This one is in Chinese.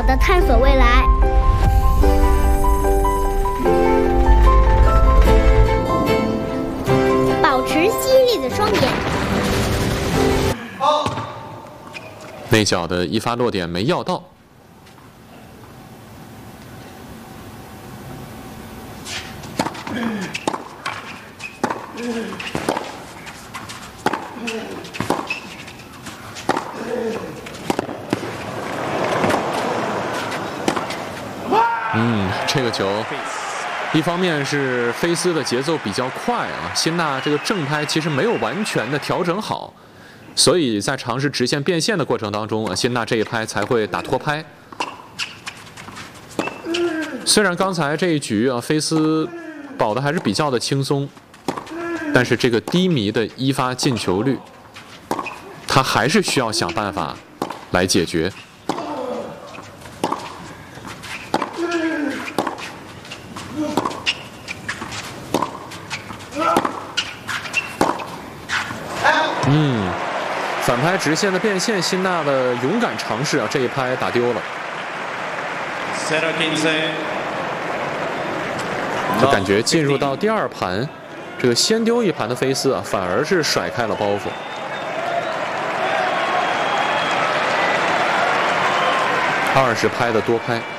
好的探索未来。保持犀利的双眼。 内角的一发落点没要到。这个球，一方面是菲斯的节奏比较快啊，辛纳这个正拍其实没有完全的调整好，所以在尝试直线变线的过程当中啊，辛纳这一拍才会打拖拍。虽然刚才这一局啊，菲斯保的还是比较的轻松，但是这个低迷的一发进球率，他还是需要想办法来解决。反拍直线的变线，辛纳的勇敢尝试啊，这一拍打丢了。就感觉进入到第二盘，这个先丢一盘的菲斯啊，反而是甩开了包袱。20拍的多拍。